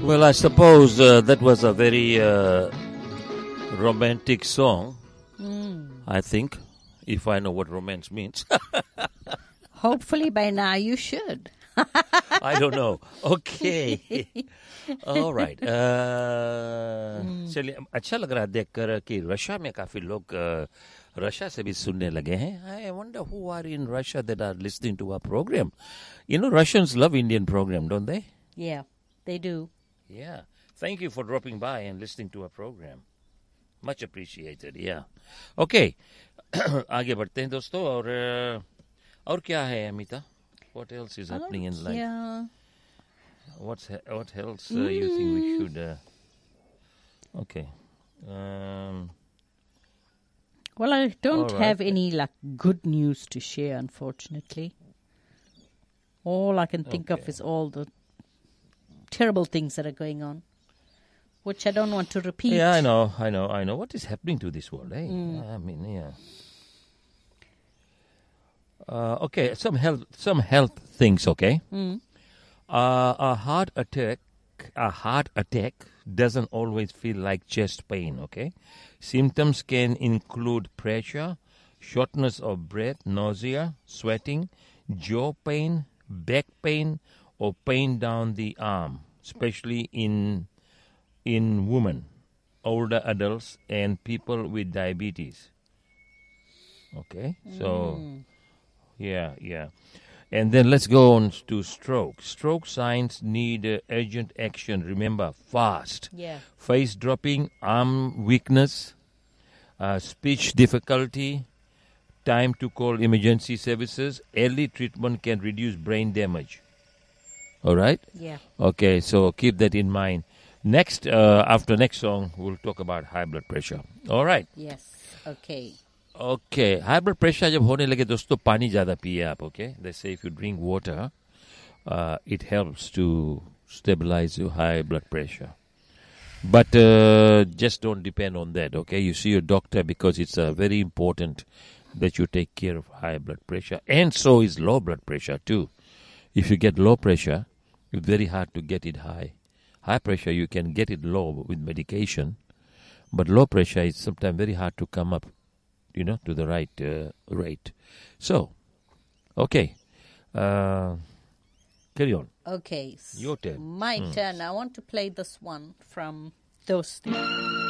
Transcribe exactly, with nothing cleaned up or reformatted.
Well, I suppose uh, that was a very uh, romantic song, Mm. I think, if I know what romance means. Hopefully by now you should. I don't know. Okay. All right. Uh, चलिए अच्छा लग रहा है देखकर कि Russia में काफी लोग रशिया से भी सुनने लगे हैं. I wonder who are in Russia that are listening to our program. You know, Russians love Indian program, don't they? Yeah, they do. Yeah. Thank you for dropping by and listening to our program. Much appreciated. Yeah. Okay. आगे बढ़ते हैं दोस्तों और और क्या है Amita? What else is happening in life? Yeah. What's what else uh, you think we should? Uh, okay. Um, Well, I don't All right. have any like good news to share, unfortunately. All I can think of Okay. is all the terrible things that are going on, which I don't want to repeat. yeah, I know, I know, I know. What is happening to this world? Eh? I mean, yeah. Uh, okay, some health, some health things. Okay. Mm. Uh, a heart attack, a heart attack doesn't always feel like chest pain. Okay, symptoms can include pressure, shortness of breath, nausea, sweating, jaw pain, back pain, or pain down the arm, especially in in women, older adults, and people with diabetes. Okay, so yeah, yeah. And then let's go on to stroke. Stroke signs need uh, urgent action. Remember, fast. Yeah. Face dropping, arm weakness, uh, speech difficulty, time to call emergency services. Early treatment can reduce brain damage. All right? Yeah. Okay, so keep that in mind. Next, uh, after next song, we'll talk about high blood pressure. All right. Yes. Okay. Okay, high blood pressure जब होने लगे दोस्तों पानी ज़्यादा पिए आप. Okay, they say if you drink water, uh, it helps to stabilize your high blood pressure. But uh, just don't depend on that. Okay, you see your doctor because it's uh, very important that you take care of high blood pressure, and so is low blood pressure too. If you get low pressure, it's very hard to get it high. High pressure you can get it low with medication, but low pressure is sometimes very hard to come up, you know, to the right uh, rate. So, okay. Uh, carry on. Okay. Your turn. My turn. I want to play this one from Those Things.